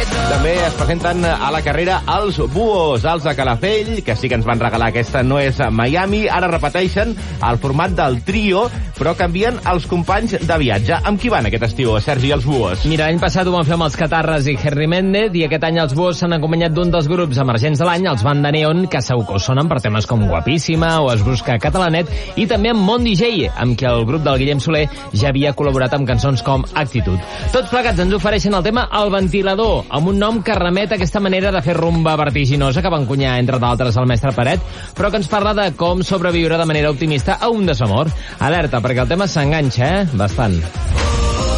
També es presenten a la carrera els Buos, els de Calafell, que sí que ens van regalar aquesta No és Miami. Ara repeteixen el format del trio, però canvien els companys de viatge. Amb qui van aquest estiu, Sergi, els Buos? Mira, l'any passat ho van fer amb els Catarres i Henry Méndez, i aquest any els Buos s'han acompanyat d'un dels grups emergents de l'any, els Banda Neon, que segur que us sonen per temes com Guapíssima o Es busca Catalanet, i també amb Mon DJ, amb qui el grup del Guillem Soler ja havia col·laborat amb cançons com Actitud. Tots plegats ens ofereixen el tema El Ventilador, amb un nom que remet a aquesta manera de fer rumba vertiginosa que va encunyar, entre d'altres, el mestre Peret, però que ens parla de com sobreviure de manera optimista a un desamor. Alerta, perquè el tema s'enganxa, bastant.